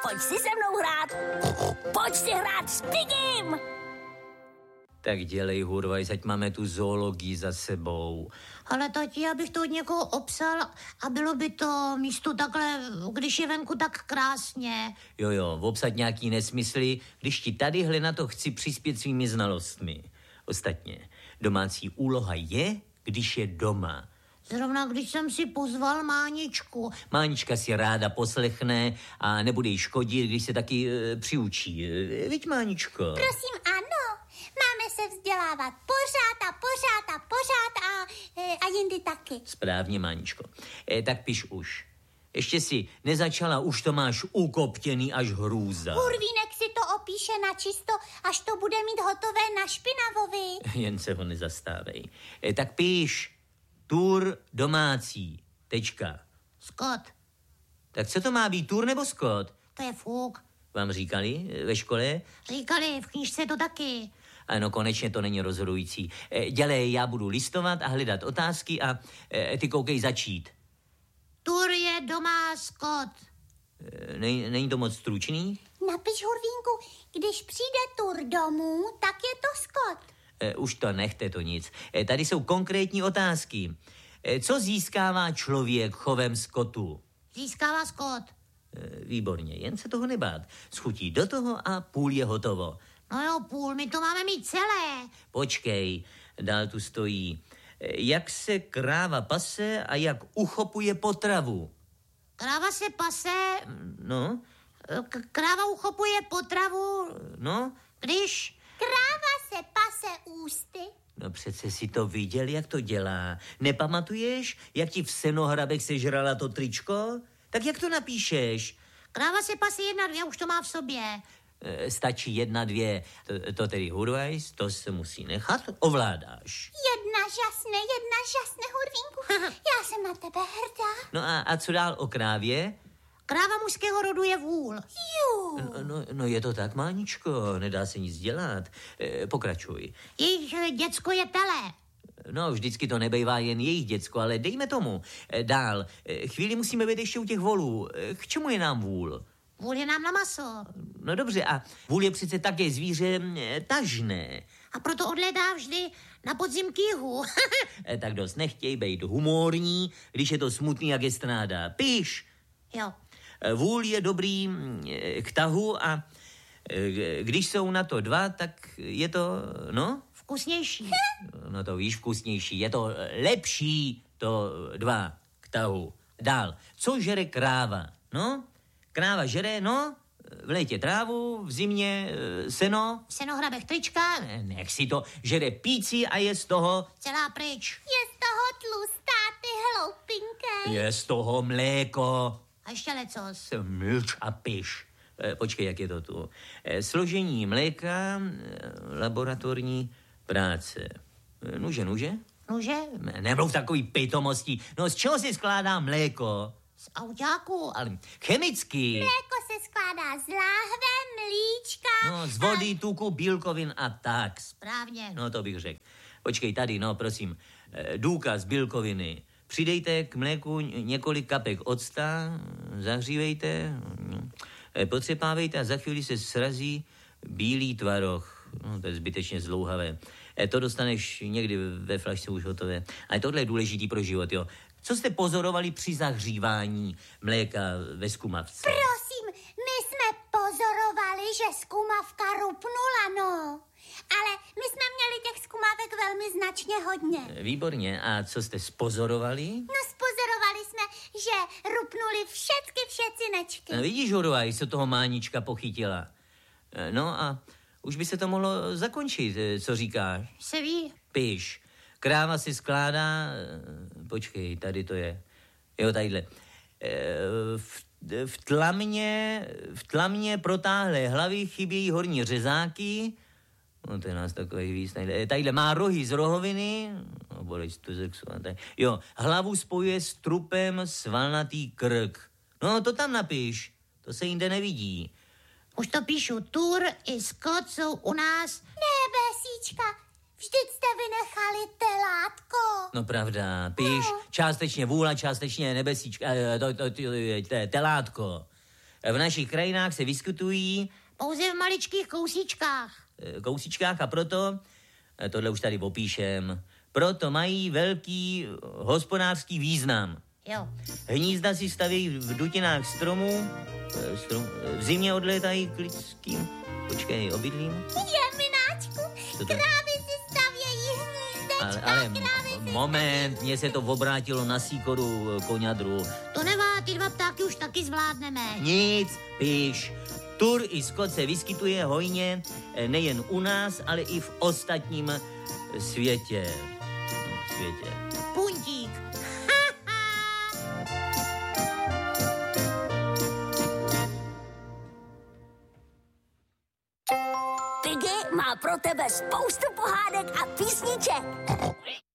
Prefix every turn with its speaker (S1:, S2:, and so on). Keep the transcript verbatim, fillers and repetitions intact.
S1: pojď si se mnou hrát. Pojď si hrát s Pigim.
S2: Tak dělej, Hurvajs, ať máme tu zoologii za sebou.
S3: Ale tati, abych to od někoho obsal a bylo by to místo takhle, když je venku tak krásně.
S2: Jo, jo, obsat nějaký nesmysly, když ti tadyhle na to chci přispět svými znalostmi. Ostatně, domácí úloha je, když je doma.
S3: Zrovna když jsem si pozval Máničku.
S2: Mánička si ráda poslechne a nebude jí škodit, když se taky e, přiučí. E, viď, Máničko?
S4: Prosím, ano. Máme se vzdělávat pořád a pořád a pořád a, e, a jindy taky.
S2: Správně, Máničko. E, tak piš už. Ještě si nezačala, už to máš ukoptěný až hrůza.
S4: Hurvínek si to opíše na čisto, až to bude mít hotové na špinavovi.
S2: Jen se ho nezastávej. E, tak píš. Tur domácí. Tečka.
S3: Scott.
S2: Tak co to má být, tur nebo Scott?
S3: To je fuk.
S2: Vám říkali ve škole?
S3: Říkali, v knížce to taky.
S2: Ano, konečně to není rozhodující. E, dělej, já budu listovat a hledat otázky a e, ty koukej začít.
S3: Tur je doma Scott.
S2: E, nej, není to moc stručný?
S4: Napiš, Hurvínku, když přijde tur domů, tak je to Scott.
S2: E, už to nechte to nic. E, tady jsou konkrétní otázky. E, co získává člověk chovem skotu?
S3: Získává Scott.
S2: E, výborně, jen se toho nebát. Schutí do toho a půl je hotovo.
S3: No jo, půl, my to máme mít celé.
S2: Počkej, dál tu stojí. E, jak se kráva pase a jak uchopuje potravu?
S3: Kráva se pase...
S2: No?
S3: K- kráva uchopuje potravu...
S2: No?
S3: Když...
S4: Kráva se pase ústy.
S2: No přece si to viděl, jak to dělá. Nepamatuješ, jak ti v Senohrabech sežrala to tričko? Tak jak to napíšeš?
S3: Kráva se pase jedna, dvě, už to má v sobě.
S2: E, stačí jedna, dvě. To, to tedy, Hurvajs, to se musí nechat, ovládáš.
S4: Jedna žasne, jedna žasne, Hurvínku. Já jsem na tebe hrdá.
S2: No a, a co dál o krávě?
S3: Kráva mužského rodu je vůl.
S4: Jú.
S2: No, no, no je to tak, Máničko, nedá se nic dělat. E, pokračuj.
S3: Jejich děcko je tele.
S2: No, vždycky to nebejvá jen jejich děcko, ale dejme tomu. E, dál. E, chvíli musíme být ještě u těch volů. E, k čemu je nám vůl?
S3: Vůl je nám na maso.
S2: No dobře, a vůl je přece také zvíře e, tažné.
S3: A proto odlétá vždy na podzim k jihu.
S2: e, tak dost nechtěj být humorní, když je to smutný jak je stráda. Píš.
S3: Jo.
S2: E, vůl je dobrý e, k tahu a e, když jsou na to dva, tak je to, no...
S3: Vkusnější.
S2: No to víš, vkusnější. Je to lepší, to dva k tahu. Dál. Co žere kráva? No, kráva žere, no, v létě trávu, v zimě e, seno.
S3: V Senohrabech trička.
S2: Nech si to, žere píci a je z toho...
S3: Celá pryč.
S4: Je z toho tlustá, ty hloupinké.
S2: Je z toho mléko.
S3: A ještě lecos.
S2: Mlč a piš. E, počkej, jak je to tu. E, složení mléka, e, laboratorní práce. E, nuže, nuže?
S3: Nuže?
S2: Ne, nemluv takový pitomostí. No z čeho se skládá mléko?
S3: Z autáku.
S2: Ale chemicky.
S4: Mléko se skládá z láhve, mlíčka.
S2: No, z vody, tuku, bílkovin a tak.
S3: Správně.
S2: No, to bych řekl. Počkej, tady, no, prosím. E, důkaz bílkoviny. Přidejte k mléku několik kapek octa, zahřívejte, e, potřepávejte a za chvíli se srazí bílý tvaroh. No, to je zbytečně zdlouhavé. E, to dostaneš někdy ve flašce už hotové. Ale tohle je důležitý pro život, jo. Co jste pozorovali při zahřívání mléka ve zkumavce?
S4: Prosím, my jsme pozorovali, že zkumavka rupnula, no. Ale my jsme měli těch zkumavek velmi značně hodně.
S2: Výborně. A co jste spozorovali?
S4: No, spozorovali jsme, že rupnuli všechny všetcinečky.
S2: No, vidíš, Hurvaj, co toho Mánička pochytila. No a už by se to mohlo zakončit, co říkáš?
S3: Se ví.
S2: Píš. Kráva si skládá... Počkej, tady to je. Jo, tadyhle. V, v tlamě, v tlamě protáhlé hlavy chybějí horní řezáky. No, to je nás takový víc. Tadyhle, tadyhle má rohy z rohoviny. No, bodej, to sexuální. Jo, hlavu spojuje s trupem svalnatý krk. No, to tam napiš. To se jinde nevidí.
S3: Už to píšu. Tur i Scott jsou u nás.
S4: Ne, Besíčka, vždyť jste vynechali telátko.
S2: No pravda, píš, no. Částečně vůla, částečně nebesíčka, to, to, to, to, telátko. V našich krajinách se vyskytují
S3: Pouze v maličkých kousíčkách.
S2: kousíčkách a proto, tohle už tady popíšem, proto mají velký hospodářský význam.
S3: Jo.
S2: Hnízda si staví v dutinách stromů, strom, v zimě odlétají k lidským, počkej, obydlím.
S4: Je, mináčku, krávy si stavějí hnízdečka,
S2: Ale, ale
S4: krávy si
S2: moment, mně se to obrátilo na síkoru koňadru.
S3: To nevá, ty dva ptáky už taky zvládneme.
S2: Nic, píš. Tur i skot se vyskytuje hojně nejen u nás, ale i v ostatním světě. No, světě.
S3: Puntík.
S1: Piggy má pro tebe spoustu pohádek a písniček.